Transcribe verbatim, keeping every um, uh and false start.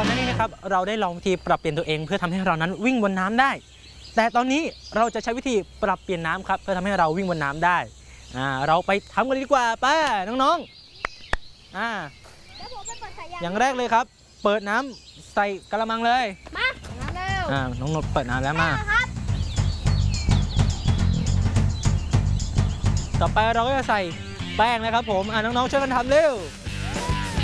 อนหน้านี้นะครับเราได้ลองวิธีปรับเปลี่ยนตัวเองเพื่อทำให้เรานั้นวิ่งบนน้ำได้แต่ตอนนี้เราจะใช้วิธีปรับเปลี่ยนน้ำครับเพื่อทำให้เราวิ่งบนน้ำได้อ่าเราไปทำกันดีกว่าป้าน้องๆอ่าอย่างแรกเลยครับเปิดน้ำใส่กระมังเลยมาน้ำเร็วอ่าน้องนดเปิดน้ำแล้วมาต่อไปเราก็จะใส่แป้งนะครับผมอ่าน้องๆช่วยกันทำเร็ว